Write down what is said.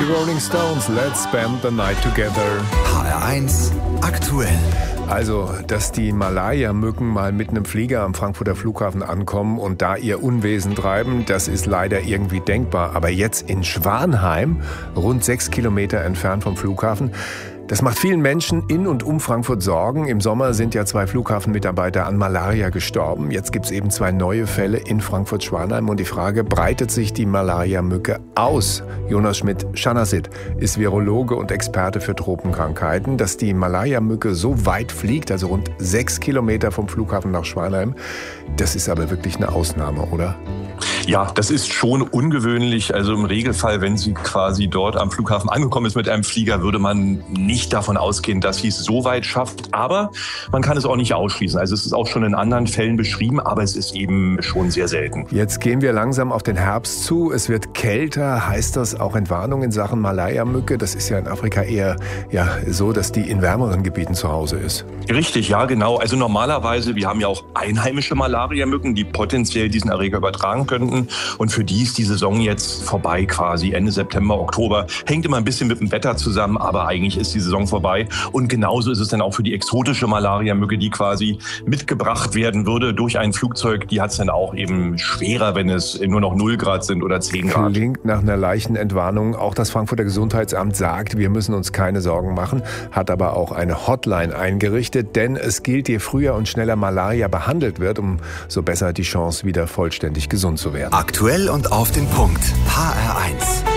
Die Rolling Stones, Let's Spend the Night Together. HR1 aktuell. Also, dass die Malaria-Mücken mal mitten im Flieger am Frankfurter Flughafen ankommen und da ihr Unwesen treiben, das ist leider irgendwie denkbar. Aber jetzt in Schwanheim, rund 6 Kilometer entfernt vom Flughafen, das macht vielen Menschen in und um Frankfurt Sorgen. Im Sommer sind ja 2 Flughafenmitarbeiter an Malaria gestorben. Jetzt gibt es eben 2 neue Fälle in Frankfurt-Schwanheim. Und die Frage, breitet sich die Malaria-Mücke aus? Jonas Schmidt-Schanasit ist Virologe und Experte für Tropenkrankheiten. Dass die Malaria-Mücke so weit fliegt, also rund 6 Kilometer vom Flughafen nach Schwanheim, das ist aber wirklich eine Ausnahme, oder? Ja, das ist schon ungewöhnlich. Also im Regelfall, wenn sie quasi dort am Flughafen angekommen ist mit einem Flieger, würde man nicht davon ausgehen, dass sie es so weit schafft. Aber man kann es auch nicht ausschließen. Also es ist auch schon in anderen Fällen beschrieben, aber es ist eben schon sehr selten. Jetzt gehen wir langsam auf den Herbst zu. Es wird kälter. Heißt das auch Entwarnung in Sachen Malaria-Mücke? Das ist ja in Afrika eher so, dass die in wärmeren Gebieten zu Hause ist. Richtig, ja genau. Also normalerweise, wir haben ja auch einheimische Malaria-Mücken, die potenziell diesen Erreger übertragen könnten. Und für die ist die Saison jetzt vorbei quasi, Ende September, Oktober. Hängt immer ein bisschen mit dem Wetter zusammen, aber eigentlich ist die Saison vorbei. Und genauso ist es dann auch für die exotische Malaria-Mücke, die quasi mitgebracht werden würde durch ein Flugzeug. Die hat es dann auch eben schwerer, wenn es nur noch 0 Grad sind oder 10 Grad. Klingt nach einer leichten Entwarnung. Auch das Frankfurter Gesundheitsamt sagt, wir müssen uns keine Sorgen machen, hat aber auch eine Hotline eingerichtet. Denn es gilt, je früher und schneller Malaria behandelt wird, umso besser die Chance, wieder vollständig gesund zu werden. Aktuell und auf den Punkt. HR1.